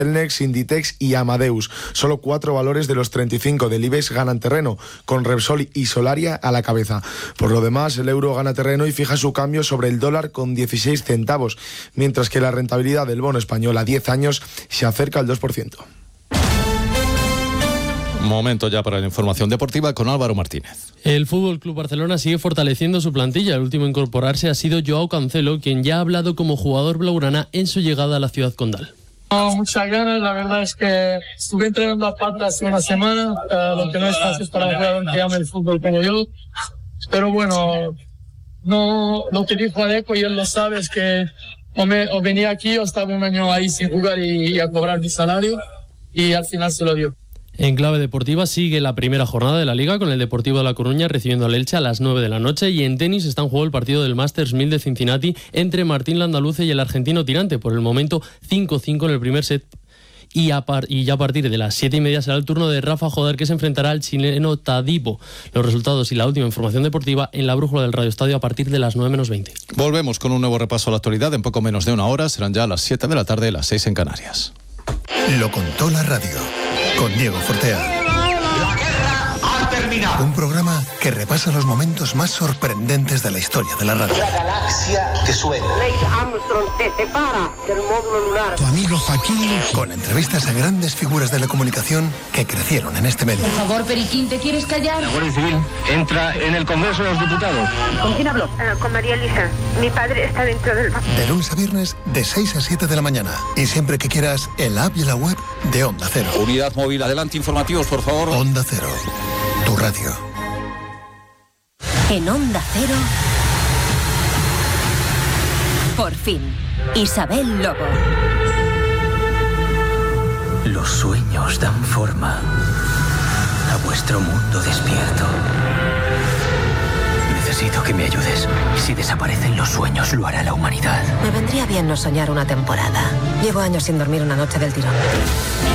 Celnex, Inditex y Amadeus. Solo 4 valores de los 35 del IBEX ganan terreno, con Repsol y Solaria a la cabeza. Por lo demás, el euro gana terreno y fija su cambio sobre el dólar con 16 centavos, mientras que la rentabilidad del bono español a 10 años se acerca al 2%. Momento ya para la información deportiva con Álvaro Martínez. El Fútbol Club Barcelona sigue fortaleciendo su plantilla. El último a incorporarse ha sido Joao Cancelo, quien ya ha hablado como jugador blaugrana en su llegada a la ciudad condal. Muchas ganas, la verdad es que estuve entrenando a pata hace una semana, lo que no es fácil para un jugador que ama el fútbol como yo. Pero bueno, no lo que dijo Adeco, y él lo sabe, es que o venía aquí o estaba un año ahí sin jugar y a cobrar mi salario, y al final se lo dio. En clave deportiva sigue la primera jornada de la Liga con el Deportivo de La Coruña recibiendo al Elche a las 9 de la noche, y en tenis está en juego el partido del Masters 1000 de Cincinnati entre Martín Landaluce y el argentino Tirante. Por el momento 5-5 en el primer set, y ya a partir de las 7:30 será el turno de Rafa Joder, que se enfrentará al chileno Tadipo. Los resultados y la última información deportiva en la brújula del Radio Estadio a partir de las 9 menos 20. Volvemos con un nuevo repaso a la actualidad en poco menos de una hora. Serán ya las 7 de la tarde, las 6 en Canarias. Lo contó la radio, con Diego Fortea. La guerra ha terminado. Un programa que repasa los momentos más sorprendentes de la historia de la radio. La galaxia que suena. Neil Armstrong se separa del módulo lunar. Tu amigo Joaquín, con entrevistas a grandes figuras de la comunicación que crecieron en este medio. Por favor, Periquín, ¿te quieres callar? La Guardia Civil entra en el Congreso de los Diputados. ¿Con quién habló? Con María Elisa. Mi padre está dentro del banco. De lunes a viernes, de 6 a 7 de la mañana. Y siempre que quieras, en la app y la web de Onda Cero. Unidad móvil, adelante, informativos, por favor. Onda Cero, tu radio. En Onda Cero, por fin, Isabel Lobo. Los sueños dan forma a vuestro mundo despierto. Necesito que me ayudes. Si desaparecen los sueños, lo hará la humanidad. Me vendría bien no soñar una temporada. Llevo años sin dormir una noche del tirón.